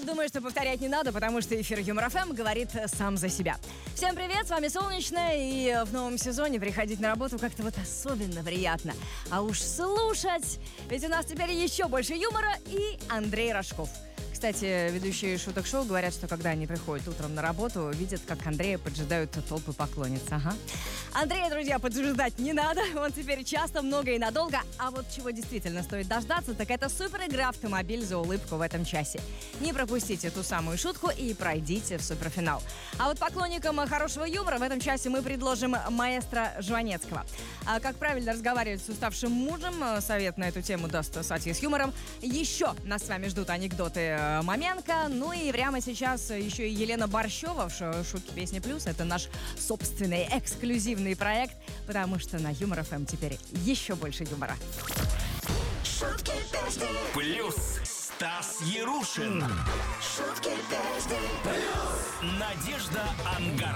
Думаю, что повторять не надо, потому что эфир Юмор ФМ говорит сам за себя. Всем привет, с вами Солнечная, и в новом сезоне приходить на работу как-то вот особенно приятно. А уж слушать, ведь у нас теперь еще больше юмора и Андрей Рожков. Кстати, ведущие шуток-шоу говорят, что когда они приходят утром на работу, видят, как Андрея поджидают толпы поклонниц. Ага. Андрея, друзья, поджидать не надо. Он теперь часто, много и надолго. А вот чего действительно стоит дождаться, так это супер-игра «Автомобиль за улыбку» в этом часе. Не пропустите ту самую шутку и пройдите в суперфинал. А вот поклонникам хорошего юмора в этом часе мы предложим маэстро Жванецкого. А как правильно разговаривать с уставшим мужем, совет на эту тему даст Сати с юмором. Еще нас с вами ждут анекдоты Маменко. Ну и прямо сейчас еще и Елена Борщева в «Шутки, песни, плюс». Это наш собственный эксклюзивный проект, потому что на Юмор ФМ теперь еще больше юмора. Шутки, песни, Плюс Стас Ярушин. шутки, песни, Надежда Ангарская.